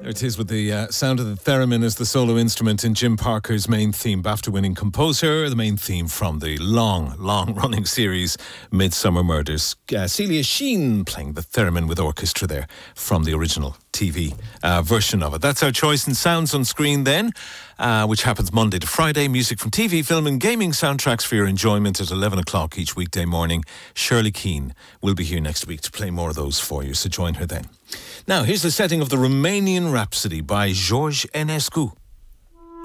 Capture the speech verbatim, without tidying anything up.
There it is with the uh, sound of the theremin as the solo instrument in Jim Parker's main theme, BAFTA-winning composer, the main theme from the long, long-running series Midsummer Murders. Uh, Celia Sheen playing the theremin with orchestra there from the original T V uh, version of it. That's our choice in Sounds on Screen then, uh, which happens Monday to Friday. Music from T V, film and gaming soundtracks for your enjoyment at eleven o'clock each weekday morning. Shirley Keane will be here next week to play more of those for you, so join her then. Now, here's the setting of the Romanian Rhapsody by George Enescu.